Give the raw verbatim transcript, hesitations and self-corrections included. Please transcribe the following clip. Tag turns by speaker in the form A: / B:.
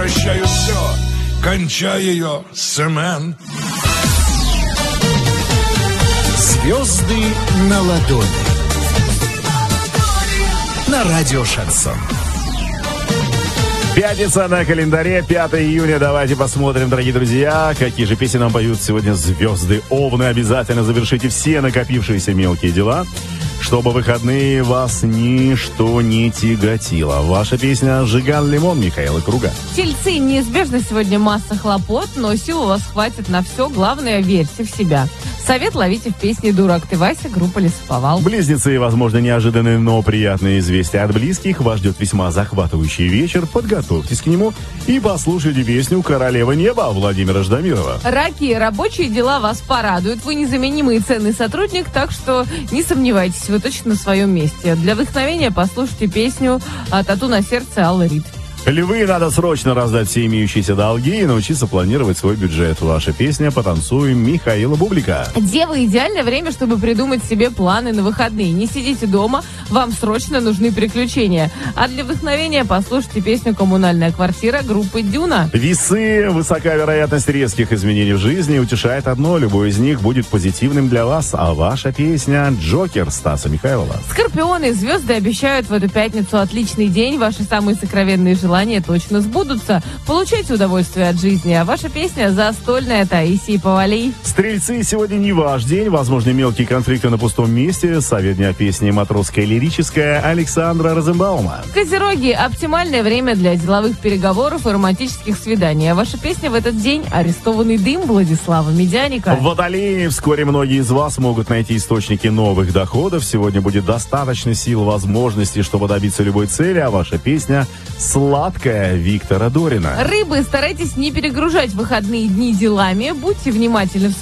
A: прощаю все, кончая ее цемент.
B: Звезды на ладони. На радио Шансон.
C: Пятница на календаре, пятое июня. Давайте посмотрим, дорогие друзья, какие же песни нам поют сегодня звезды Овны. Обязательно завершите все накопившиеся мелкие дела, чтобы выходные вас ничто не тяготило. Ваша песня «Жиган Лимон» Михаила Круга.
D: Тельцы, неизбежно сегодня масса хлопот, но сил у вас хватит на все. Главное, верьте в себя. Совет ловите в песне «Дурак ты, Вася», группа «Лесоповал».
C: Близнецы, возможно, неожиданные, но приятные известия от близких. Вас ждет весьма захватывающий вечер. Подготовьтесь к нему и послушайте песню «Королева неба» Владимира Ждамирова.
D: Раки, рабочие дела вас порадуют. Вы незаменимый и ценный сотрудник, так что не сомневайтесь, вы точно на своем месте. Для вдохновения послушайте песню «Тату на сердце» Аллы Рид.
C: Львы, надо срочно раздать все имеющиеся долги и научиться планировать свой бюджет. Ваша песня «Потанцуем» Михаила Бублика.
D: Девы, идеальное время, чтобы придумать себе планы на выходные. Не сидите дома, вам срочно нужны приключения. А для вдохновения послушайте песню «Коммунальная квартира» группы «Дюна».
C: Весы, высока вероятность резких изменений в жизни. Утешает одно, любой из них будет позитивным для вас. А ваша песня «Джокер» Стаса Михайлова.
D: Скорпионы, звезды обещают в эту пятницу отличный день. Ваши самые сокровенные желания точно сбудутся. Получайте удовольствие от жизни. А ваша песня «Застольная» Таисии Повалий.
C: Стрельцы, сегодня не ваш день. Возможны мелкие конфликты на пустом месте. Совет дня песни «Матросская лирическая» Александра Розенбаума.
D: Козероги, оптимальное время для деловых переговоров и романтических свиданий. А ваша песня в этот день «Арестованный дым» Владислава Медяника.
C: Водолеи, вскоре многие из вас могут найти источники новых доходов. Сегодня будет достаточно сил, возможностей, чтобы добиться любой цели. А ваша песня «Сладкая» Виктора Дорина.
D: Рыбы, старайтесь не перегружать выходные дни делами. Будьте внимательны в